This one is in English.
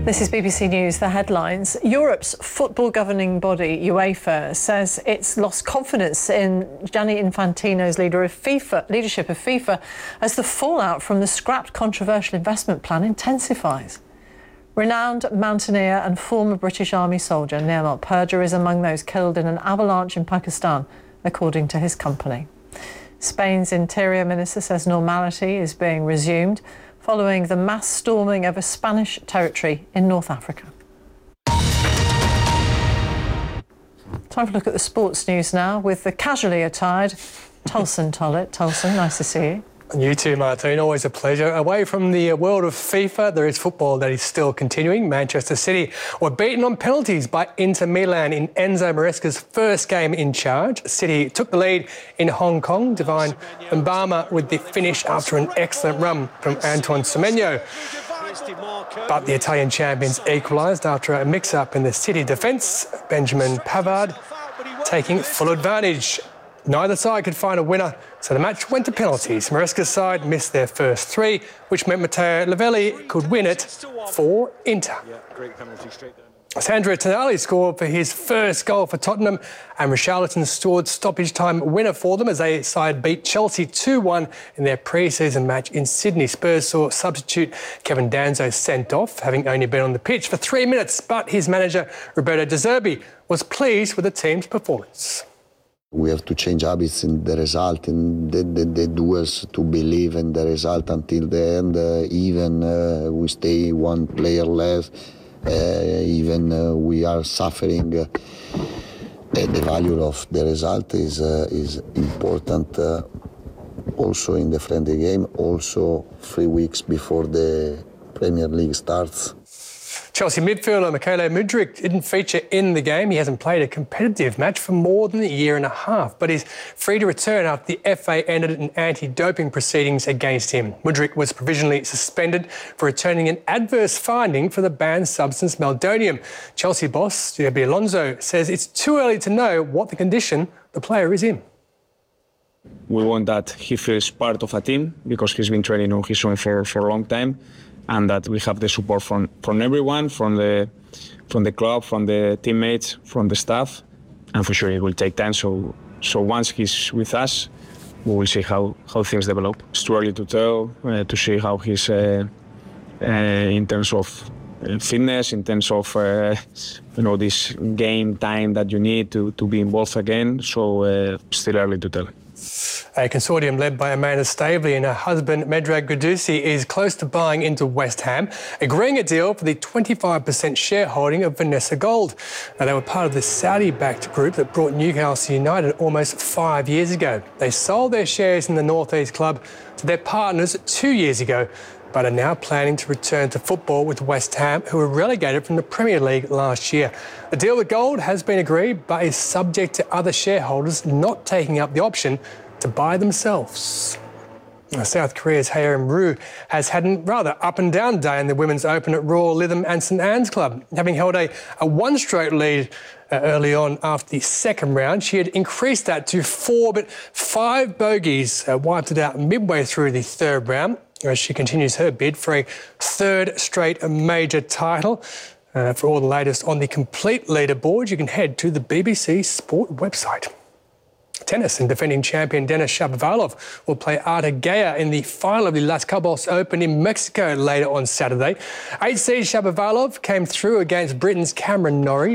This is BBC News, the headlines. Europe's football governing body, UEFA, says it's lost confidence in Gianni Infantino's leadership of FIFA as the fallout from the scrapped controversial investment plan intensifies. Renowned mountaineer and former British Army soldier Nirmal Purja is among those killed in an avalanche in Pakistan, according to his company. Spain's Interior Minister says normality is being resumed following the mass storming of a Spanish territory in North Africa. Time for a look at the sports news now with the casually attired Tulson Tollett. Tulson, nice to see you. And you too, Martine. Always a pleasure. Away from the world of FIFA, there is football that is still continuing. Manchester City were beaten on penalties by Inter Milan in Enzo Maresca's first game in charge. City took the lead in Hong Kong. Divine Mbama with the finish after an excellent run from Antoine Semenyo. But the Italian champions equalised after a mix-up in the City defence. Benjamin Pavard taking full advantage. Neither side could find a winner, so the match went to penalties. Maresca's side missed their first three, which meant Matteo Lavelli could win it for Inter. Sandro Tonali scored for his first goal for Tottenham, and Richarlison scored stoppage-time winner for them as their side beat Chelsea 2-1 in their pre-season match in Sydney. Spurs saw substitute Kevin Danso sent off, having only been on the pitch for 3 minutes, but his manager, Roberto De Zerbi, was pleased with the team's performance. We have to change habits in the result, in the doers to believe in the result until the end. Even we stay one player left, even we are suffering. The value of the result is important also in the friendly game, also 3 weeks before the Premier League starts. Chelsea midfielder Mykhailo Mudryk didn't feature in the game. He hasn't played a competitive match for more than a year and a half, but he's free to return after the FA ended an anti-doping proceedings against him. Mudryk was provisionally suspended for returning an adverse finding for the banned substance meldonium. Chelsea boss Xabi Alonso says it's too early to know what the condition the player is in. We want that he feels part of a team because he's been training on his own for a long time, and that we have the support from everyone, from the club, from the teammates, from the staff, and for sure it will take time. So once he's with us, we will see how things develop. It's too early to tell, to see how he's in terms of fitness, in terms of this game time that you need to be involved again. So still early to tell. A consortium led by Amanda Staveley and her husband Medrag Gudusi is close to buying into West Ham, agreeing a deal for the 25% shareholding of Vanessa Gold. Now, they were part of the Saudi-backed group that brought Newcastle United almost 5 years ago. They sold their shares in the North East club to their partners 2 years ago, but are now planning to return to football with West Ham, who were relegated from the Premier League last year. The deal with Gold has been agreed, but is subject to other shareholders not taking up the option to buy themselves. South Korea's Haerim Ryu has had a rather up-and-down day in the Women's Open at Royal Lytham and St Anne's Club. Having held a one-stroke lead early on after the second round, she had increased that to 4, but 5 bogeys wiped it out midway through the third round, as she continues her bid for a third straight major title. For all the latest on the complete leaderboard, you can head to the BBC Sport website. Tennis and defending champion Denis Shapovalov will play Artur Gaya in the final of the Las Cabos Open in Mexico later on Saturday. 8 seed Shapovalov came through against Britain's Cameron Norrie.